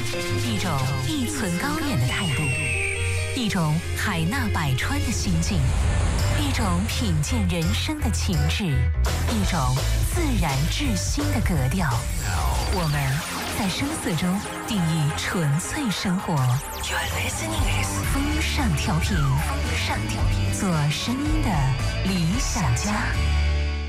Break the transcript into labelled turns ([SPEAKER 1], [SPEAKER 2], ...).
[SPEAKER 1] 一种一寸高远的态度，一种海纳百川的心境，一种品鉴人生的情致，一种自然至心的格调。我们在声色中定义纯粹生活。风尚调频，做声音的理想家。